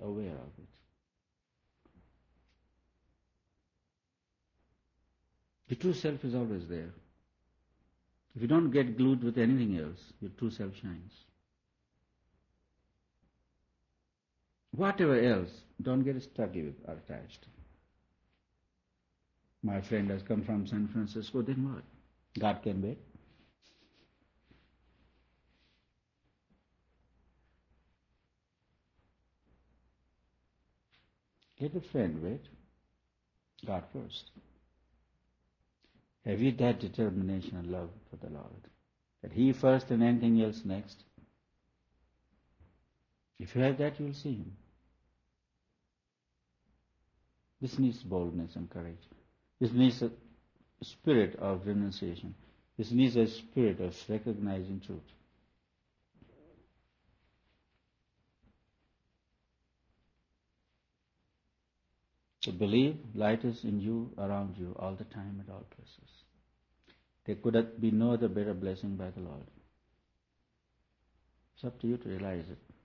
aware of it. The true self is always there. If you don't get glued with anything else, your true self shines. Whatever else, don't get stuck with or attached. My friend has come from San Francisco, then what? God can wait. Let a friend wait. God first. Have you that determination and love for the Lord? That He first and anything else next? If you have that, you will see Him. This needs boldness and courage. This needs a spirit of renunciation. This needs a spirit of recognizing truth. So believe light is in you, around you, all the time, at all places. There could be no other better blessing by the Lord. It's up to you to realize it.